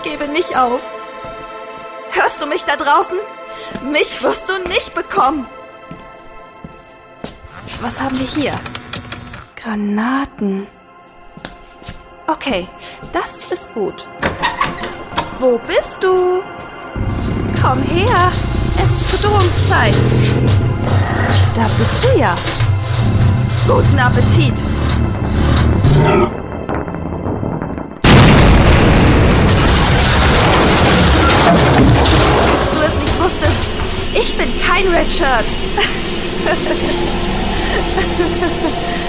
Ich gebe nicht auf. Hörst du mich da draußen? Mich wirst du nicht bekommen. Was haben wir hier? Granaten. Okay, das ist gut. Wo bist du? Komm her, es ist Verdurrungszeit. Da bist du ja. Guten Appetit. Falls du es nicht wusstest, ich bin kein Redshirt.